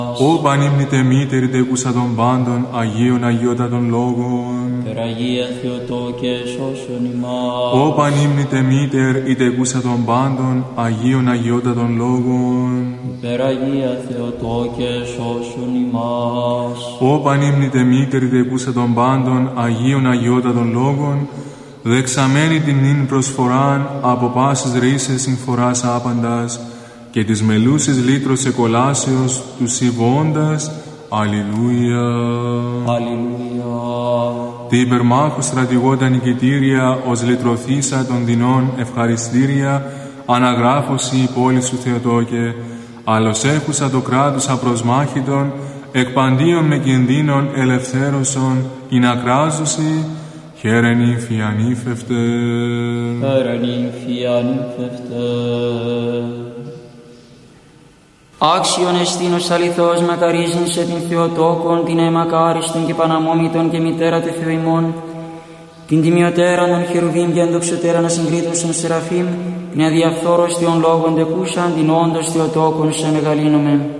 Ω πανύμνητε μήτερη τεκούσα των πάντων, Αγίων Αγιότατων Λόγων. Περαγία Θεοτόκε σώσον ημάς. Ω πανύμνητε μήτερ η τεκούσα των πάντων, Αγίων Αγιότατων Λόγων. Περαγία Θεοτόκε σώσον ημάς. Ω πανύμνητε μήτερη τεκούσα των πάντων, Αγίων Αγιότατων Λόγων, δεξαμένη την νυν προσφοράν από πάσης ρίσες συμφοράς άπαντας και της μελούσης λύτρος εκολάσεως του συμβώντας. Αλληλούια. Αλληλούια. Τη υπερμάχου στρατηγώτα νικητήρια ως λυτρωθήσα των δεινών ευχαριστήρια αναγράφωση η πόλη σου Θεοτόκε, άλλος έχουσα το κράτος απροσμάχητον εκπαντίον με κινδύνων ελευθέρωσον ειν ακράζωση. Χαίρε νύμφη ανήφευτε. Χαίρε νύμφη ανήφευτε. Άξιον εστίνος αληθώς μακαρίζειν σε την Θεοτόκον, την αιμακάριστον και παναμόμητον και μητέρα του Θεού ημών, την τιμιωτέραν των χερουβίμ και ενδοξωτέραν ασυγκρίτωσον σεραφείμ, την αδιαφθόρωστιον λόγων τεκούσαν, την όντως Θεοτόκον σε μεγαλύνομεν.